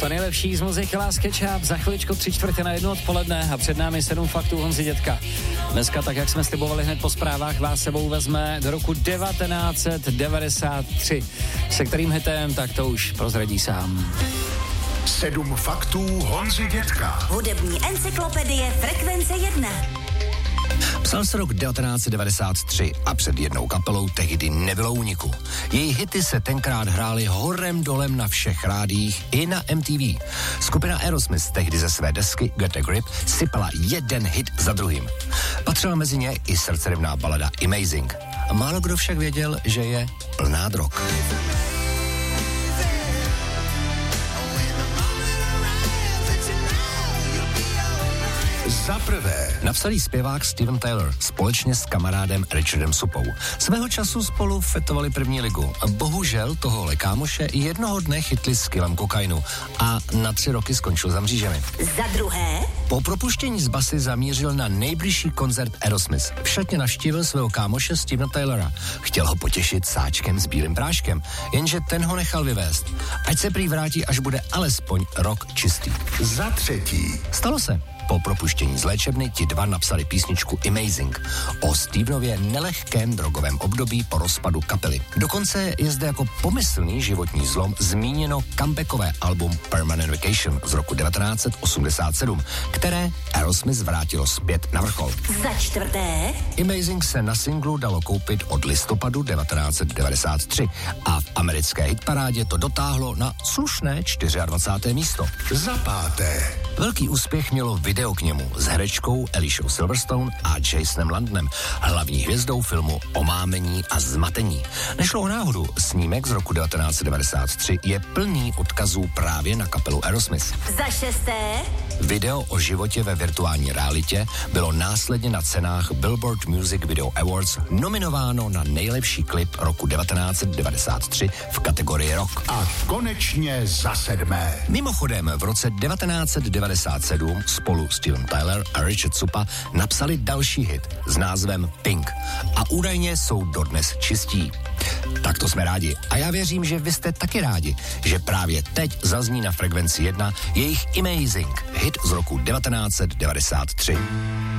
To nejlepší z muziky Last Ketchup, za chviličku 3:45 odpoledne a před námi 7 faktů Honzy Dětka. Dneska, tak jak jsme slibovali hned po zprávách, vás sebou vezme do roku 1993. Se kterým hitem, tak to už prozradí sám. 7 faktů Honzy Dětka. Hudební encyklopedie Frekvence 1. Psal se rok 1993 a před jednou kapelou tehdy nebylo úniku. Její hity se tenkrát hrály horem dolem na všech rádiích i na MTV. Skupina Aerosmith tehdy ze své desky Get a Grip sypala jeden hit za druhým. Patřila mezi ně i srdcerivná balada Amazing. Málo kdo však věděl, že je plná drog. Za prvé. Napsal jí zpěvák Steven Tyler společně s kamarádem Richardem Supou. Svého času spolu fetovali první ligu. Bohužel tohohle kámoše jednoho dne chytli s kilem kokainu a na 3 roky skončil za mřížemi. Za druhé. Po propuštění z basy zamířil na nejbližší koncert Aerosmith. V šatně navštívil svého kámoše Stevena Tylera. Chtěl ho potěšit sáčkem s bílým práškem, jenže ten ho nechal vyvést. Ať se prý vrátí, až bude alespoň rok čistý. Za třetí. Stalo se. Po propuštění z léčebny ti dva napsali písničku Amazing o Stevenově nelehkém drogovém období po rozpadu kapely. Dokonce je zde jako pomyslný životní zlom zmíněno comebackové album Permanent Vacation z roku 1987, které Aerosmith vrátilo zpět na vrchol. Za čtvrté. Amazing se na singlu dalo koupit od listopadu 1993 a v americké hitparádě to dotáhlo na slušné 24. místo. Za páté. Velký úspěch mělo video k němu s herečkou Alishou Silverstone a Jasonem Londonem, hlavní hvězdou filmu Omámení a zmatení. Nešlo o náhodu, snímek z roku 1993 je plný odkazů právě na kapelu Aerosmith. Za šesté. Video o životě ve virtuální realitě bylo následně na cenách Billboard Music Video Awards nominováno na nejlepší klip roku 1993 v kategorii rock. A konečně za 7. Mimochodem v roce 1997 spolu Steven Tyler a Richard Supa napsali další hit s názvem Pink a údajně jsou dodnes čistí. Tak to jsme rádi a já věřím, že vy jste taky rádi, že právě teď zazní na Frekvenci 1 jejich Amazing, hit z roku 1993.